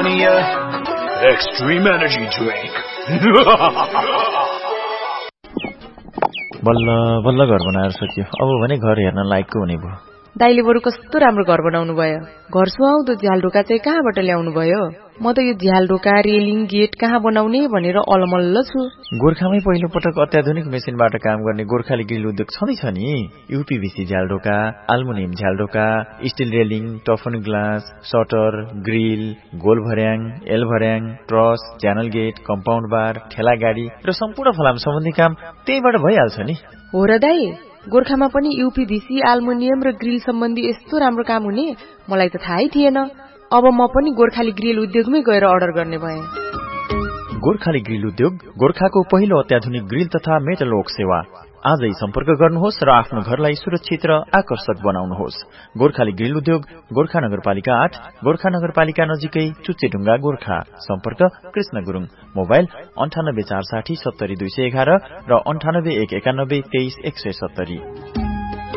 Omnia Extreme Energy Drink. बल्ल बल्ल घर बनाएर सकियो। अब भने घर हेर्न लायकको हुने भयो। दाइले बरु कस्तो राम्रो घर बनाउनु भयो। घर सुहाउँदो झ्यालढोका चाहिँ कहाँबाट ल्याउनु भयो? म त यो झ्यालढोका रेलिङ गेट कहाँ बनाउने भनेर अलमल्ल छु। गोर्खामै पहिलो पटक अत्याधुनिक मेसिनबाट काम गर्ने गोर्खाली ग्रिल उद्योग छँदैछ नि। यूपीभीसी झ्यालढोका, aluminium झ्यालढोका, still railing, टफन glass, shutter, grill, goal भर्याङ, एल भर्याङ, ट्रस, च्यानल गेट, कम्पाउन्ड बार, ठेला गाडी र सम्पूर्ण फलाम सम्बन्धी काम त्यहीबाट भइहाल्छ नि। हो र दाइ, गोर्खामा पनि यूपीभीसी, एल्युमिनियम र ग्रिल सम्बन्धी यस्तो राम्रो काम हुने मलाई त थाहै थिएन। अब म पनि गोर्खाली ग्रिल उद्योगमै गएर अर्डर गर्ने भएँ। गोर्खाली ग्रिल उद्योग गोर्खाको पहिलो अत्याधुनिक ग्रिल तथा मेटल वर्क सेवा। आजै सम्पर्क गर्नुहोस् र आफ्नो घरलाई सुरक्षित र आकर्षक बनाउनुहोस्। गोर्खाली ग्रिल उद्योग, गोर्खा नगरपालिका 8, गोर्खा नगरपालिका नजिकै चुच्चेढुङ्गा, गोर्खा। सम्पर्क कृष्ण गुरुङ। मोबाइल 98 460 70 211 र 98 191 23 170।